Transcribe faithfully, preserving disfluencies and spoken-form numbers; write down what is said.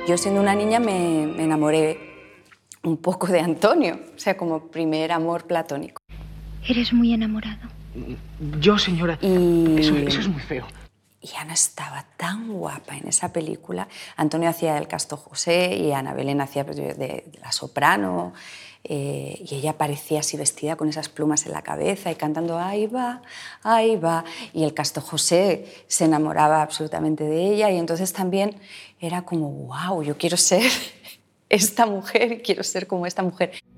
Yo siendo una niña me, me enamoré un poco de Antonio, o sea, como primer amor platónico. Eres muy enamorado. Yo, señora, Y... eso, eso es muy feo. Y Ana estaba tan guapa en esa película. Antonio hacía el Casto José y Ana Belén hacía de, de la soprano. Eh, y ella parecía así vestida con esas plumas en la cabeza y cantando ahí va, ahí va. Y el Casto José se enamoraba absolutamente de ella y entonces también era como, wow, yo quiero ser esta mujer, quiero ser como esta mujer.